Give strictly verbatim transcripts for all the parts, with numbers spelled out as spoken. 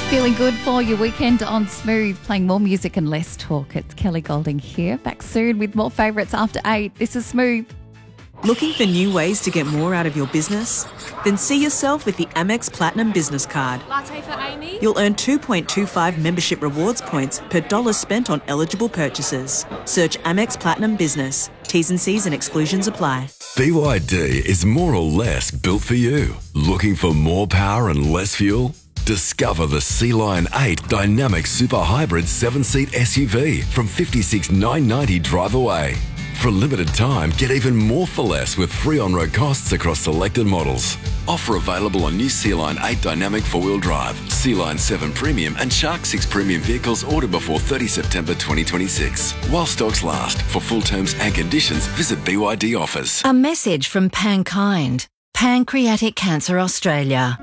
Feeling good for your weekend on Smooth, playing more music and less talk. It's Kelly Golding here, back soon with more favourites after eight. This is Smooth. Looking for new ways to get more out of your business? Then see yourself with the Amex Platinum Business Card. Latte for Amy. You'll earn two point two five membership rewards points per dollar spent on eligible purchases. Search Amex Platinum Business. T's and C's and exclusions apply. B Y D is more or less built for you. Looking for more power and less fuel? Discover the Sea Lion eight Dynamic Super Hybrid seven-seat S U V from fifty-six thousand nine hundred ninety dollars drive away. For a limited time, get even more for less with free on-road costs across selected models. Offer available on new Sea Lion eight Dynamic four-wheel drive, Sea Lion seven Premium and Shark six Premium vehicles ordered before thirtieth September twenty twenty-six. While stocks last. For full terms and conditions, visit B Y D offers. A message from Pankind, Pancreatic Cancer Australia.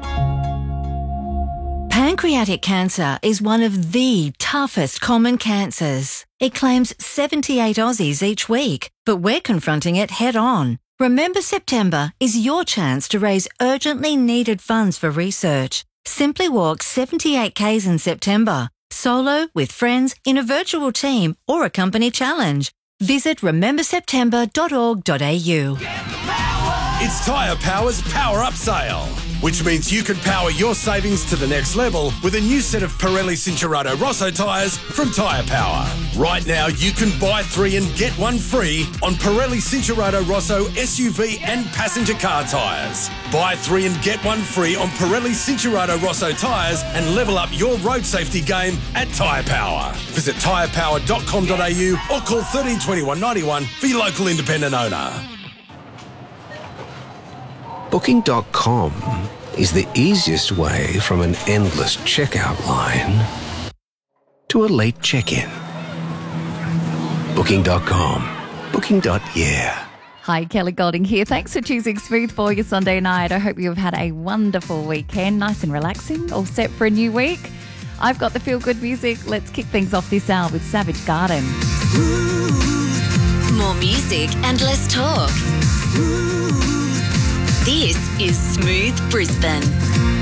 Pancreatic cancer is one of the toughest common cancers. It claims seventy-eight Aussies each week, but we're confronting it head on. Remember September is your chance to raise urgently needed funds for research. Simply walk seventy-eight kays in September, solo, with friends, in a virtual team or a company challenge. Visit remember september dot org dot a u. It's Tyre Power's Power Up Sale, which means you can power your savings to the next level with a new set of Pirelli Cincherato Rosso tyres from Tyre Power. Right now, you can buy three and get one free on Pirelli Cincherato Rosso S U V and passenger car tyres. Buy three and get one free on Pirelli Cincherato Rosso tyres and level up your road safety game at Tyre Power. Visit tyre power dot com dot a u or call thirteen twenty-one ninety-one for your local independent owner. Booking dot com is the easiest way from an endless checkout line to a late check-in. Booking dot com. Booking. Yeah. Hi, Kelly Golding here. Thanks for choosing Smooth for your Sunday night. I hope you've had a wonderful weekend, nice and relaxing, all set for a new week. I've got the feel-good music. Let's kick things off this hour with Savage Garden. More music and less talk. This is Smooth Brisbane.